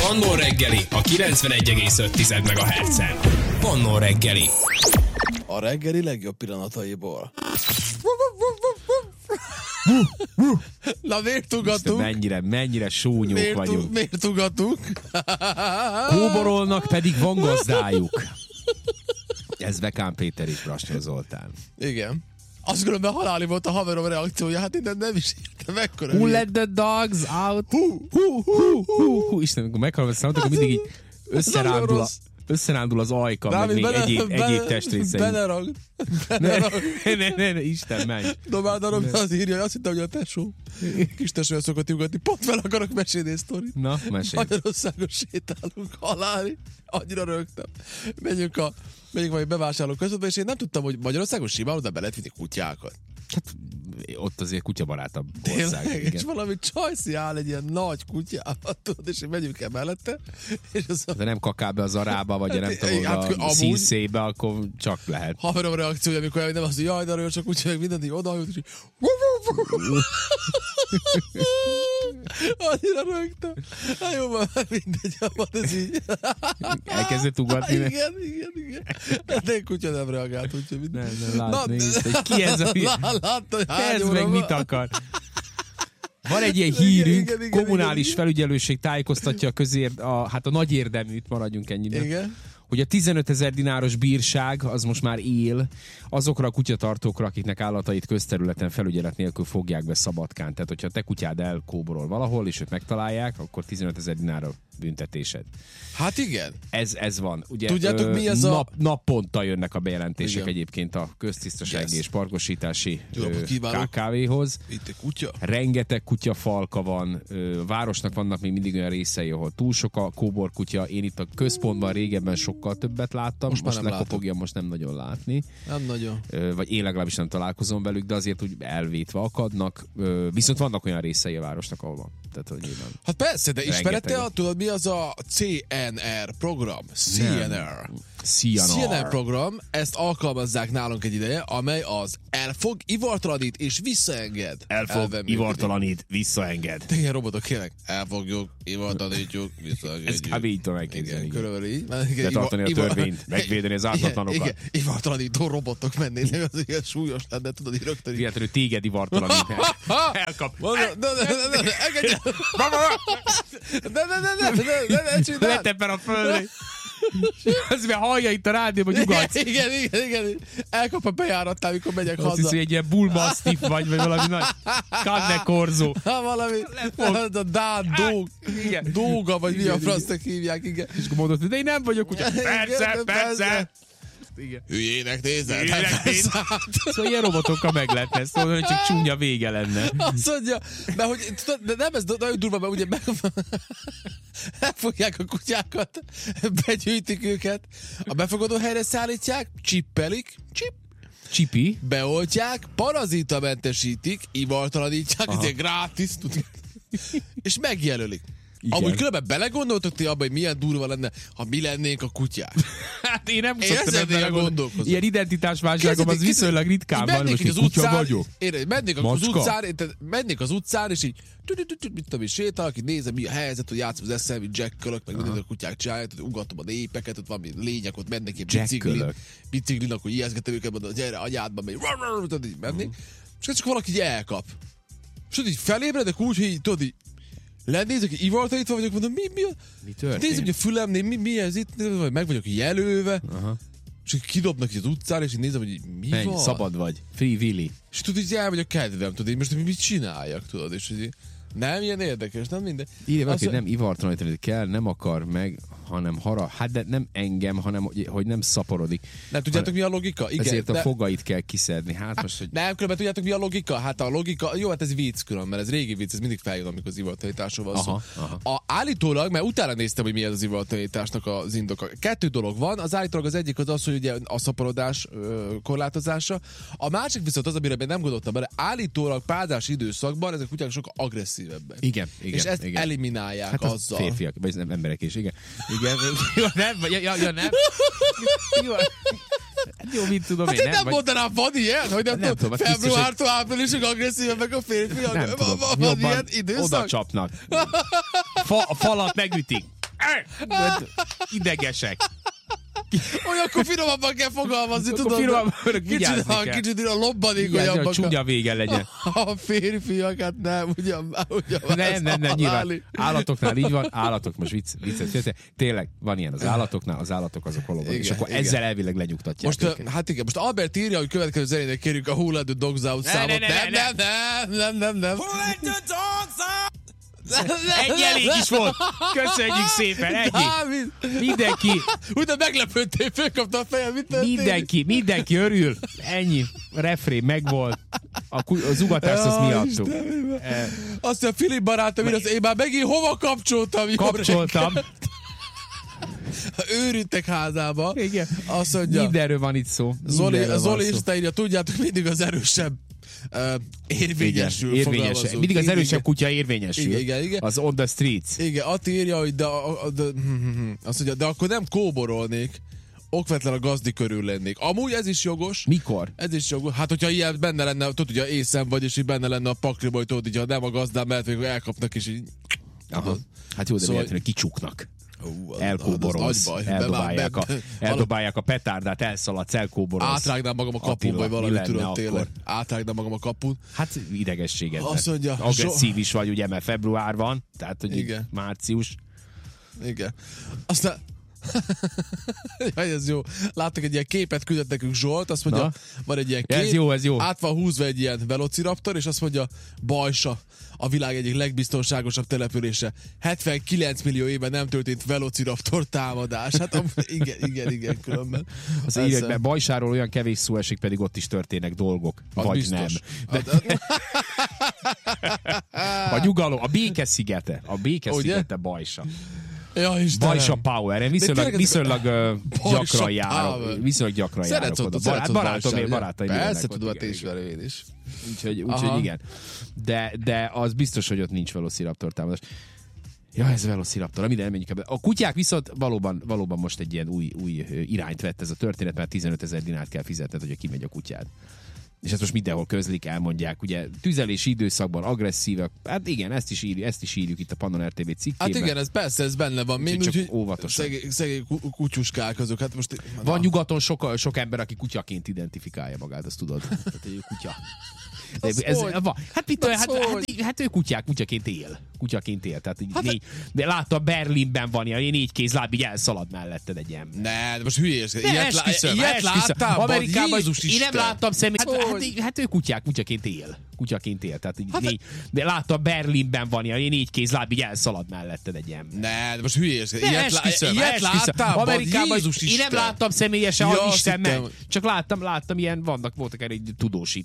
Manna reggeli a 91,5 MHz-en. Manna reggeli. A reggeli legjobb pillanataiból. Na, miért ugatunk? Mennyire sónyók vagyunk. Miért ugatunk? Kóborolnak, pedig van gazdájuk. Ez Vekán Péter és Brasnyó Zoltán. Igen. Azt gondolom, mert haláli volt a haverom reakciója, hát innen nem is értem, mekkora. Who let the dogs out? Isten, amikor meghallom ezt számot, akkor mindig így összerándul az ajka, meg még egyéb testrészei. Belerag. Ne, Isten, menj. Dobáldarom, az írja, azt hittem, hogy a tesó. Kis tesója szokott ugatni, pont fel akarok mesélni egy sztorit. Na, mesélj. Magyarországon sétálunk, haláli. Annyira rögtem. Megyünk majd bevásárlók között, és én nem tudtam, hogy Magyarországon simán oda be lehet vinni kutyákat. Hát ott azért kutyabarátabb ország. Tényleg, és valami csajszi áll egy ilyen nagy kutyával, tudod, és megyünk el mellette. És de nem kakál be az arába, vagy nem tudom, a színszébe, akkor csak lehet. Haverom reakciója, amikor nem az, hogy jaj, de arra csak kutya, meg mindent így odajött, és így annyira rögtem. Hát jó, van, mindegy, van ez így. Elkezdett ugatni? Igen. De egy kutya nem reagált, úgyhogy minden. Nem, látni. Ki ez a látta, hogy hány ez meg mit akar? Van egy ilyen hírünk, igen, kommunális felügyelőség tájékoztatja a nagy érdeműt, maradjunk ennyire. Igen. Hogy a 15 000 dináros bírság az most már él azokra a kutyatartókra, akiknek állatait közterületen felügyelet nélkül fogják be Szabadkán. Tehát, hogyha te kutyád elkóborol valahol, és őt megtalálják, akkor 15 000 dinár büntetésed. Hát igen. Ez van. Ugye, tudjátok, mi ez a... Naponta jönnek a bejelentések igen. Egyébként a köztisztasági és parkosítási KKV-hoz. Itt egy kutya. Rengeteg kutyafalka van. Városnak vannak még mindig olyan részei, ahol túl sok a kóborkutya. Én itt a központban régebben sokkal többet láttam. Most lekopogja, most nem nagyon látni. Nem nagyon. Vagy én legalábbis nem találkozom velük, de azért úgy elvétve akadnak. Viszont vannak olyan részei a városnak, ahol van. Tehát, hogy nyilván. Hát persze, de ismerete, tudod, mi az a CNR program? CNR program, ezt alkalmazzák nálunk egy ideje, amely az elfog, ivartalanít és visszaenged. Elfog, ivartalanít, visszaenged. De ilyen robotok kérnek. Elfogjuk, ivartalanítjuk, visszaengedjük. Ez kb. Így tudom elképzelni. Körülbelül így. Betartani a törvényt, megvédeni az ártatlanokat. Igen, ivartalanító robotok mennének, az ilyen súlyos lenne, tudod, így rögtön. Illetve téged ivartalanít. Elkap. Ne csináld! Leteper a földre. Az mert hallja itt a rádióban, hogy ugatsz. Igen. Elkap a bejáratnál, amikor megyek haza. Azt hiszi, hogy egy ilyen bullmastiff vagy valami nagy Canne Corso. Valami, a Dán Dóga, vagy mi a francnak hívják, igen. És akkor mondod, de én nem vagyok, ugye. Persze. Igen. Hülyének nézel? Szóval ilyen robotokkal meg lehetne ezt mondani, hogy csak csúnya vége lenne. Azt mondja, de nem ez nagyon durva, mert ugye elfogják a kutyákat, begyűjtik őket, a befogadó helyre szállítják, csippelik, Csipi. Beoltják, parazitamentesítik, ivartalanítják, ez ilyen grátis, és megjelölik. Igen. Amúgy különben belegondoltok ti abba, hogy milyen durva lenne, ha mi lennénk a kutyák? Hát én nem szoktam ebben gondolkozni. Ilyen identitásválságom az viszonylag ritkán van, most egy kutya vagyok. Mennék az utcán, és így mit tudom én, sétálok, így nézem, mi a helyzet, hogy játszom az SLV Jack-kölök, meg mindent a kutyák csinálják, ugatom a népeket, ott valami lények, ott mennek ilyen biciklinak, hogy ijeszgetem őket, mondom, gyere anyádba, megy, így mennék, és csak valaki így elkap. És így felébredek úgy, hogy tudod, így lenézek, hogy ivartanítva vagyok, mondom, mi történt? Nézem, hogy a fülemnél, mi ez itt, meg vagyok jelölve, és kidobnak az utcára, és én nézem, hogy mi menj, van. Szabad vagy, Free Willy. És tudod, hogy elmegy a kedvem, tudod, én most mit csináljak, tudod, és hogy nem ilyen érdekes, nem minden. Írja valaki, nem ivartalanítani kell, nem akar meg, hanem hát de nem engem, hanem hogy nem szaporodik. Nem tudjátok, mi a logika? Igen, ezért a fogait kell kiszedni. Hát most, hogy... Nem, különben tudjátok, mi a logika? Hát a logika, jó, hát ez vicc külön, mert ez régi vicc, ez mindig feljön, amikor az ivartalanításról van szó. Állítólag, mert utána néztem, hogy mi az ivartalanításnak az indoka. 2 dolog van, az állítólag az egyik az, hogy ugye a szaporodás korlátozása. A másik viszont az, amire nem gondoltam bele, állítólag párzási időszakban ezek kutyák sokkal agresszívebbek. Igen. És ezt eliminálják hát azzal. Férfiak, vagy nem emberek is, igen. Jó, nem. Jó. Hát jó, mit tudom én, nem mondanám, van ilyen, hogy nem tudom, februártól áprilisig agresszívebbek a férfiak. Nem tudom, van ilyen időszak? Oda csapnak. A falat megütik. Idegesek. Olyankor finomabban kell fogalmazni, tudod? Kicsit a lobbanékonyabbak. Csúnya vége legyen. A férfiakat nem, ugyan nem, nyilván. Állatoknál így van, állatok, most vicc. Tényleg, van ilyen az állatoknál, az állatok azok valóban. És akkor ezzel elvileg lenyugtatják most, őket. hát igen, most Albert írja, hogy következő zenének kérjük a Who Let the Dogs Out számot. Nem. Who let the dogs out? Ennyi elég is volt. Köszönjük szépen, ennyi. Mindenki. Utána meglepődtél, fölkapta a fejem, mit történik? Mindenki örül. Ennyi. A refrén megvolt. Az ugatást azt mi adtuk. Azt mondja, Filip barátom, én már megint hova kapcsoltam? Kapcsoltam. Őrültek házába. Igen. Azt mondja. Mindenről van itt szó. Zoli Isten írja, tudjátok, mindig az erősebb érvényesül. Mindig az erősebb kutya érvényesül. Igen. Az on the streets. Igen, Ati írja, hogy azt mondja, de akkor nem kóborolnék, okvetlen a gazdi körül lennék. Amúgy ez is jogos. Mikor? Ez is jogos. Hát, hogyha ilyen benne lenne, tudod, hogy észem vagy, és így benne lenne a pakliba, hogy tudod, hogy nem a gazdám, mert hogy elkapnak, és így... Aha. Hát jó, de szóval... véletlenül kicsuknak. Elkóborolsz, eldobálják a petárdát, elszaladsz, elkóborolsz. Átrágnám magam a kapun, vagy valami tudod tényleg. Átrágnám magam a kapun. Hát idegességed. Azt mondja, agresszív is vagy, ugye, mert február van, tehát hogy március. Igen. Aztán jaj, ez jó. Láttak egy ilyen képet, küldött nekünk Zsolt, azt mondja, van egy ilyen kép, ez jó. át van húzva egy ilyen velociraptor, és azt mondja, Bajsa, a világ egyik legbiztonságosabb települése. 79 millió éve nem történt velociraptor támadás. Hát igen, különben. Az években Bajsáról olyan kevés szó esik, pedig ott is történnek dolgok. Az vagy biztos. Nem. A nyugalom, a békeszigete. A békeszigete Bajsa. Ja, Istenem. Bajsa Power. Én viszonylag gyakran járok. Viszonylag gyakran járok oda. Barátaim. Persze tudom, te ismerem én is. Úgyhogy igen. De az biztos, hogy ott nincs velociraptor támadás. Ja, ez velociraptor, minden menjünk ebbe. A kutyák viszont valóban most egy ilyen új irányt vett ez a történet, mert 15 000 dinárt kell fizetned, hogyha kimegy a kutyád. És ezt most mindenhol közlik, elmondják, ugye tüzelési időszakban agresszívek. Hát igen, ezt is írjuk itt a Pannon RTV cikkében. Hát igen, ez benne van. Mind csak óvatosan. Szegény kutyuskák azok. Hát most, van nyugaton sok ember, aki kutyaként identifikálja magát, azt tudod. Tehát egy kutya. Hát ő kutyaként él. Tehát de látta, Berlinben van ilyen 4 kézláb, így elszalad melletted egy ember. Ne, de most hülyés. Ilyet láttam. Amerikában én nem láttam személyesen. Hát ő kutyaként él. Tehát de látta, Berlinben van ilyen 4 kézláb, így elszalad melletted egy ember. Ne, de most hülyés. Ilyet láttam. Amerikában én nem láttam személyesen, csak láttam ilyen, voltak erre tudósítva.